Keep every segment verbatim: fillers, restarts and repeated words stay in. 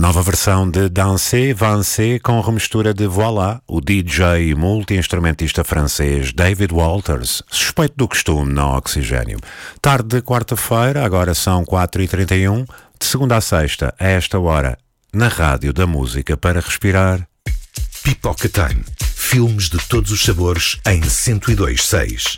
nova versão de Danser, Vancer com remistura de Voilà, o D J e multi-instrumentista francês David Walters, suspeito do costume na Oxigênio. Tarde de quarta-feira, agora são quatro e trinta e um, de segunda a sexta, a esta hora, na Rádio da Música para respirar. Pipoca Time. Filmes de todos os sabores em cento e dois ponto seis.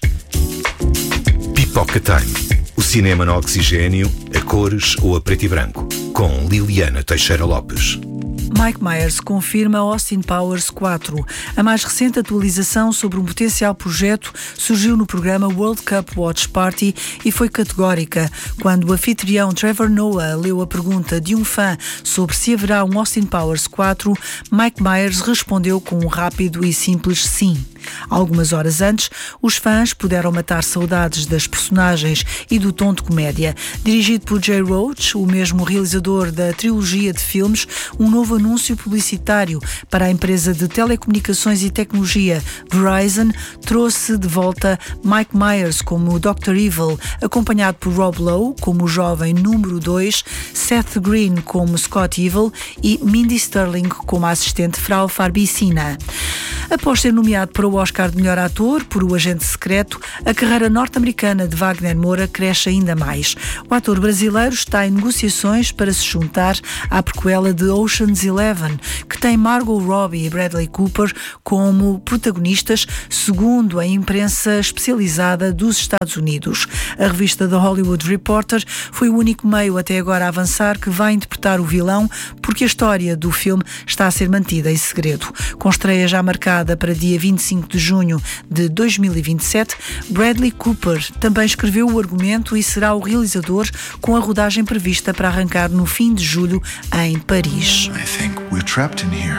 Pipoca Time. O cinema no Oxigênio, a cores ou a preto e branco. Com Liliana Teixeira Lopes. Mike Myers confirma Austin Powers quatro. A mais recente atualização sobre um potencial projeto surgiu no programa World Cup Watch Party e foi categórica. Quando o anfitrião Trevor Noah leu a pergunta de um fã sobre se haverá um Austin Powers quatro, Mike Myers respondeu com um rápido e simples sim. Algumas horas antes, os fãs puderam matar saudades das personagens e do tom de comédia. Dirigido por Jay Roach, o mesmo realizador da trilogia de filmes, um novo anúncio publicitário para a empresa de telecomunicações e tecnologia Verizon trouxe de volta Mike Myers como doutor Evil, acompanhado por Rob Lowe como o jovem número dois, Seth Green como Scott Evil e Mindy Sterling como a assistente Frau Farbicina. Após ser nomeado para o Oscar de melhor ator por O Agente Secreto, a carreira norte-americana de Wagner Moura cresce ainda mais. O ator brasileiro está em negociações para se juntar à prequela de Ocean's Eleven, que tem Margot Robbie e Bradley Cooper como protagonistas, segundo a imprensa especializada dos Estados Unidos. A revista The Hollywood Reporter foi o único meio até agora a avançar que vai interpretar o vilão, porque a história do filme está a ser mantida em segredo. Com estreia já marcada para dia vinte e cinco de junho de dois mil e vinte e sete, Bradley Cooper também escreveu o argumento e será o realizador, com a rodagem prevista para arrancar no fim de julho em Paris. I think we're trapped in here.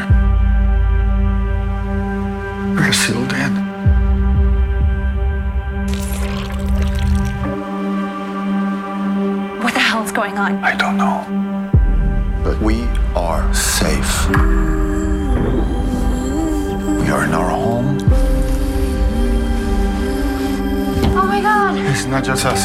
We're sealed in. What the hell is going on? I don't know. But we are safe. We are in our home. Oh my God! It's not just us.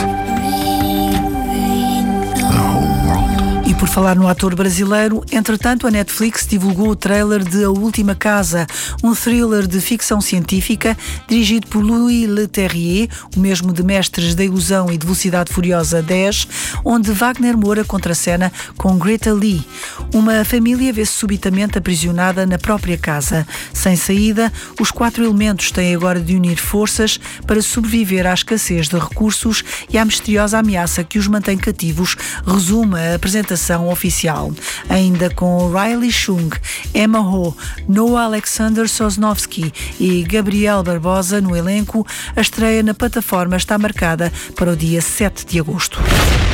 The whole world. E por falar no ator brasileiro, entretanto a Netflix divulgou o trailer de A Última Casa, um thriller de ficção científica dirigido por Louis Leterrier, o mesmo de Mestres da Ilusão e de Velocidade Furiosa dez, onde Wagner Moura contracena com Greta Lee. Uma família vê-se subitamente aprisionada na própria casa. Sem saída, os quatro elementos têm agora de unir forças para sobreviver à escassez de recursos e à misteriosa ameaça que os mantém cativos, resume a apresentação oficial. Ainda com Riley Chung, Emma Ho, Noah Alexander Sosnovsky e Gabriel Barbosa no elenco, a estreia na plataforma está marcada para o dia sete de agosto.